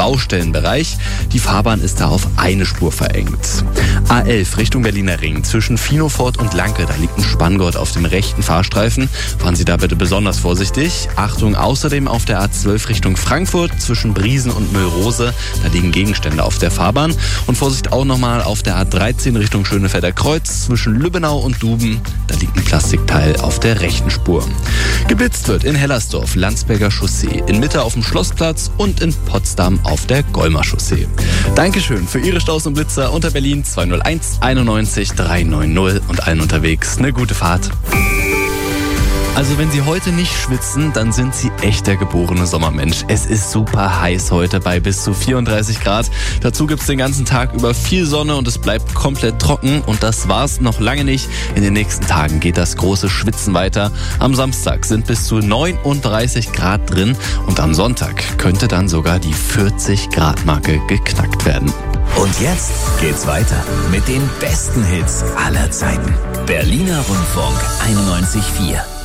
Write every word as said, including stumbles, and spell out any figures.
Baustellenbereich. Die Fahrbahn ist da auf eine Spur verengt. A elf Richtung Berliner Ring. Zwischen Finofort und Lanke, da liegt ein Spanngurt auf dem rechten Fahrstreifen. Fahren Sie da bitte besonders vorsichtig. Achtung, außerdem auf der A zwölf Richtung Frankfurt zwischen Briesen und Müllrose. Da liegen Gegenstände auf der Fahrbahn. Und Vorsicht auch nochmal auf der A dreizehn Richtung Schönefelder Kreuz zwischen Lübbenau und Duben. Da liegt ein Plastikteil auf der rechten Spur. Geblitzt wird in Hellersdorf, Landsberger Chaussee, in Mitte auf dem Schlossplatz und in Potsdam auf der Golmer Chaussee. Dankeschön für Ihre Staus und Blitzer unter Berlin zwei null eins einundneunzig dreihundertneunzig und allen unterwegs eine gute Fahrt. Also wenn Sie heute nicht schwitzen, dann sind Sie echt der geborene Sommermensch. Es ist super heiß heute bei bis zu vierunddreißig Grad. Dazu gibt's den ganzen Tag über viel Sonne und es bleibt komplett trocken. Und das war's noch lange nicht. In den nächsten Tagen geht das große Schwitzen weiter. Am Samstag sind bis zu neununddreißig Grad drin und am Sonntag könnte dann sogar die vierzig Grad Marke geknackt werden. Und jetzt geht's weiter mit den besten Hits aller Zeiten. Berliner Rundfunk einundneunzig Komma vier.